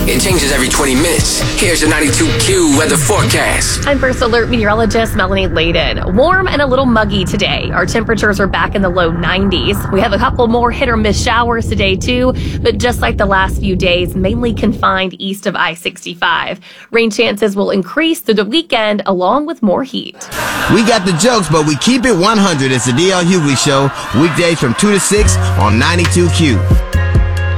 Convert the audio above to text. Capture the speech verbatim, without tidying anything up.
It changes every twenty minutes. Here's your ninety-two Q weather forecast. I'm First Alert meteorologist Melanie Layden. Warm and a little muggy today. Our temperatures are back in the low nineties. We have a couple more hit or miss showers today too, but just like the last few days, mainly confined east of I sixty-five. Rain chances will increase through the weekend along with more heat. We got the jokes, but we keep it one hundred. It's the D L Hughley Show, weekdays from two to six on ninety-two Q.